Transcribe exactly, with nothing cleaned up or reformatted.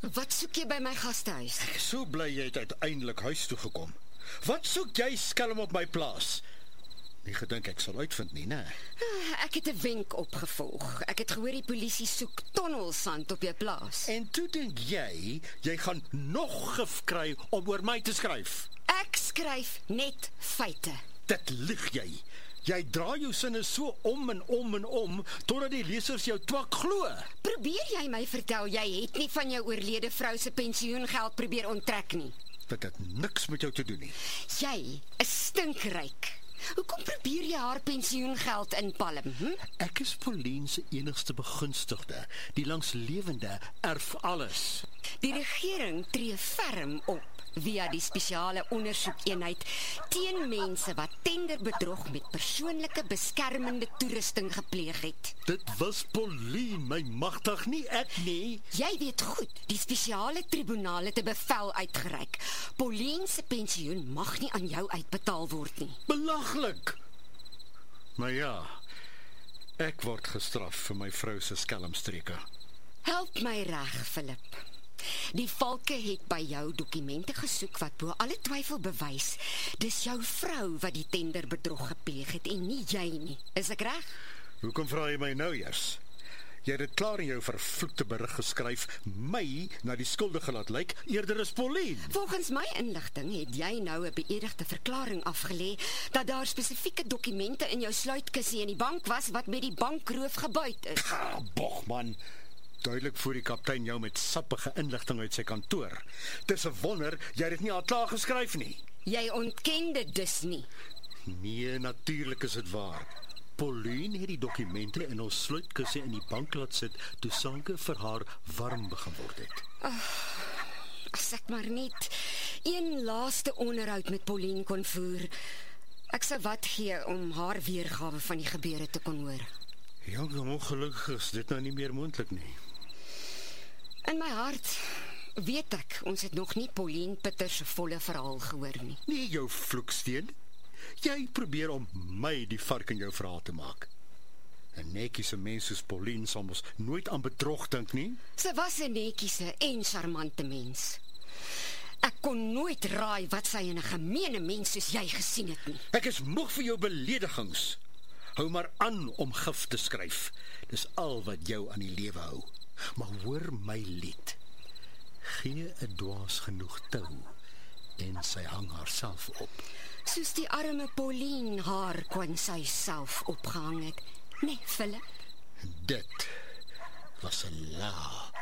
Wat soek jy by my gastehuis? Ek is so bly jy het uiteindelik huis toe gekom. Wat soek jy skelm op my plaas? Nie gedink ek sal uitvind nie, né? Ek het 'n wenk opgevolg. Ek het gehoor die polisie soek tonnelsand op jou plaas. En toe dink jy, jy gaan nog gif kry om oor my te skryf. Ek skryf net feite. Dit lieg jy. Jy draai jou sinne so om en om en om, totdat die lesers jou twak glo. Probeer jy my vertel, jy het nie van jou oorlede vrou se pensioengeld probeer onttrek nie. Dit het niks met jou te doen nie. Jy is stinkryk. Hoekom probeer jy haar pensioengeld inpalm? Hm? Ek is Pauline se enigste begunstigde. Die langslewende erf alles. Die regering tree ferm op via die spesiale ondersoekeenheid teen mense wat tenderbedrog met persoonlike beskermende toerusting gepleeg het. Dit was Pauline, my magtig, nie ek nie. Jy weet goed, die spesiale tribunaal het 'n bevel uitgereik. Pauline se pensioen mag nie aan jou uitbetaal word nie. Belaglik. Maar ja, ek word gestraf vir my vrou se skelmstreke. Help my reg, Philip. Die valke het by jou dokumente gesoek wat bo alle twyfel bewys. Dis jou vrou wat die tenderbedrog gepleeg het en nie jy nie. Is ek reg? Hoekom vra jy my nou eers? Jy het dit klaar in jou vervloekte berig geskryf, my na die skuldige laat lyk, eerder is Pauline. Volgens my inligting het jy nou 'n beëdigde verklaring afgelê dat daar spesifieke dokumente in jou sluitkussie in die bank was wat met die bankroof gebuit is. Ah, Bogman. Duidelik voer die kaptein jou met sappige inligting uit sy kantoor. Dis 'n wonder jy het dit nie al klaar geskryf nie. Jy ontken dit dus nie. Nee, natuurlik is dit waar. Pauline het die dokumente in ons sluitkussie in die bank laat sit toe sake vir haar warm begin word het. As ek maar net een laaste onderhoud met Pauline kon voer. Ek sou wat gee om haar weergawe van die gebeure te kon hoor. Ja, ongelukkig is dit nou nie meer moontlik nie. In my hart weet ek, ons het nog nie Pauline Pitter se volle verhaal gehoor nie. Nee, jou vloeksteen. Jy probeer om my die vark in jou verhaal te maak. 'n Netjiese mens soos Pauline sal mos nooit aan bedrog dink nie. Sy was 'n netjiese en charmante mens. Ek kon nooit raai wat sy in 'n gemeene mens soos jy gesien het nie. Ek is moeg vir jou beledigings. Hou maar aan om gif te skryf. Dis al wat jou aan die lewe hou. Maar hoor my lied. Gee 'n dwaas genoeg tou en sy hang haarself op. Soos die arme Pauline haar kon sy self opgehang het. Nee, Philip. Dit was 'n la